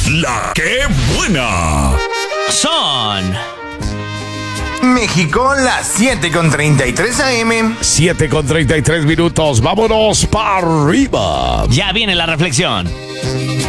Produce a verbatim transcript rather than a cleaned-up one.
La que buena. Son México, las siete con treinta y tres a eme. siete con treinta y tres minutos. Vámonos para arriba. Ya viene la reflexión.